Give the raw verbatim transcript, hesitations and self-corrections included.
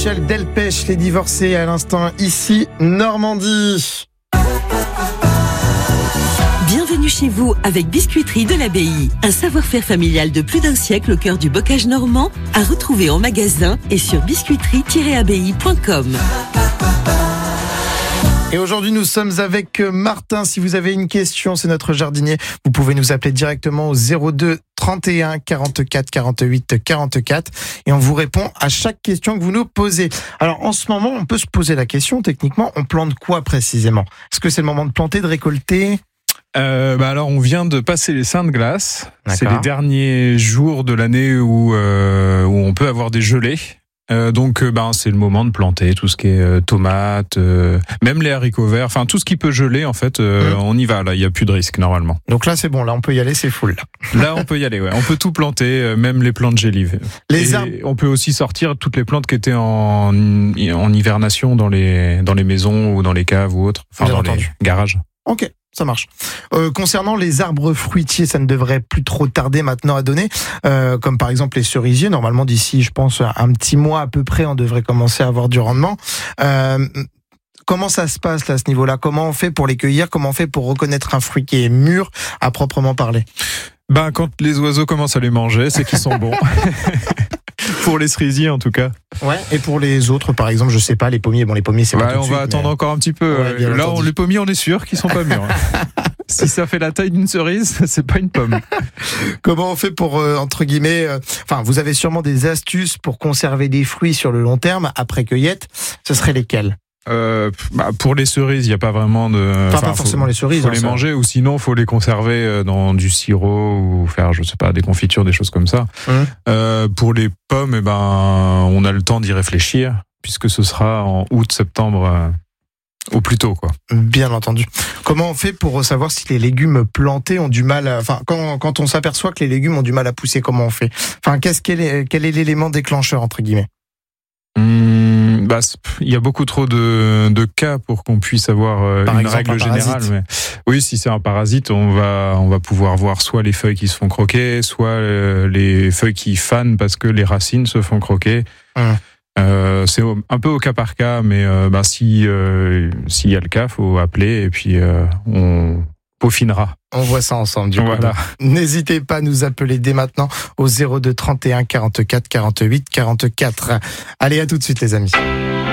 Michel Delpech, les divorcés à l'instant ici, Normandie. Bienvenue chez vous avec Biscuiterie de l'Abbaye. Un savoir-faire familial de plus d'un siècle au cœur du bocage normand, à retrouver en magasin et sur biscuiterie tiret abbaye point com. Et aujourd'hui, nous sommes avec Martin. Si vous avez une question, c'est notre jardinier. Vous pouvez nous appeler directement au zéro deux trente et un quarante-quatre quarante-huit quarante-quatre et on vous répond à chaque question que vous nous posez. Alors, en ce moment, on peut se poser la question, techniquement, on plante quoi précisément ? Est-ce que c'est le moment de planter, de récolter ? Euh, bah alors on vient de passer les Saintes Glaces. D'accord. C'est les derniers jours de l'année où euh, où on peut avoir des gelées. Euh, donc euh, ben c'est le moment de planter tout ce qui est euh, tomates, euh, même les haricots verts, enfin tout ce qui peut geler en fait. Euh, mmh. On y va là, il y a plus de risque normalement. Donc là c'est bon, là on peut y aller, c'est full. Là, là on peut y aller, ouais. On peut tout planter, euh, même les plantes gélives. Les arbres. On peut aussi sortir toutes les plantes qui étaient en en hivernation dans les dans les maisons ou dans les caves ou autres, enfin Bien dans entendu. Les garages. Ok. Ça marche. Euh, concernant les arbres fruitiers, ça ne devrait plus trop tarder maintenant à donner, euh, comme par exemple les cerisiers. Normalement, d'ici, je pense, un petit mois à peu près, on devrait commencer à avoir du rendement. Euh, comment ça se passe là, à ce niveau-là ? Comment on fait pour les cueillir ? Comment on fait pour reconnaître un fruit qui est mûr à proprement parler ? Ben, quand les oiseaux commencent à les manger, c'est qu'ils sont bons. Pour les cerisiers, en tout cas. Ouais. Et pour les autres, par exemple, je sais pas, les pommiers. Bon, les pommiers, c'est ouais, pas tout de on suite, va attendre mais... encore un petit peu. Ouais, Là, on, les pommiers, on est sûr qu'ils sont pas mûrs. Si ça fait la taille d'une cerise, c'est pas une pomme. Comment on fait pour, euh, entre guillemets, euh, enfin, vous avez sûrement des astuces pour conserver des fruits sur le long terme après cueillette. Ce seraient lesquelles ? Euh, bah pour les cerises, il n'y a pas vraiment de. Enfin, pas faut, forcément les cerises. Il faut hein, les ça. manger, ou sinon, faut les conserver dans du sirop ou faire, je sais pas, des confitures, des choses comme ça. Mmh. Euh, pour les pommes, eh ben, on a le temps d'y réfléchir, puisque ce sera en août, septembre, euh, au plus tôt, quoi. Bien entendu. Comment on fait pour savoir si les légumes plantés ont du mal à... Enfin, quand, quand on s'aperçoit que les légumes ont du mal à pousser, comment on fait ? Enfin, qu'est-ce quel est, quel est l'élément déclencheur, entre guillemets ? Mmh, bah, il y a beaucoup trop de, de cas pour qu'on puisse avoir euh, Par une exemple, règle générale. Mais oui, si c'est un parasite, on va on va pouvoir voir soit les feuilles qui se font croquer, soit euh, les feuilles qui fanent parce que les racines se font croquer. Mmh. Euh, c'est au, un peu au cas par cas, mais euh, bah, si euh, s'il y a le cas, faut appeler et puis euh, on peaufinera. On voit ça ensemble, du coup. Voilà. N'hésitez pas à nous appeler dès maintenant au zéro deux trente et un quarante-quatre quarante-huit quarante-quatre. Allez, à tout de suite, les amis.